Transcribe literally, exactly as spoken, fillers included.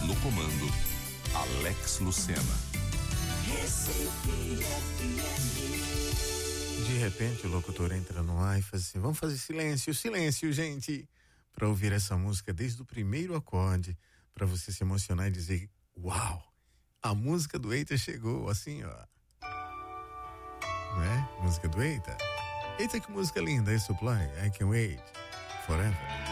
No comando, Alex Lucena. De repente o locutor entra no ar e faz assim: vamos fazer silêncio, silêncio, gente, para ouvir essa música desde o primeiro acorde, para você se emocionar e dizer: uau, a música do Eita chegou, assim, ó. Não é? Música do Eita. Eita, que música linda, é Supply, I Can Wait Forever.